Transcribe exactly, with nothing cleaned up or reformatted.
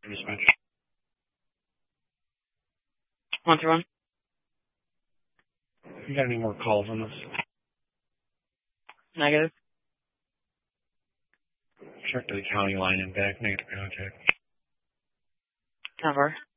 Dispatch. One through one. You got any more calls on this? Negative. Check to the county line and back. Negative contact. Cover.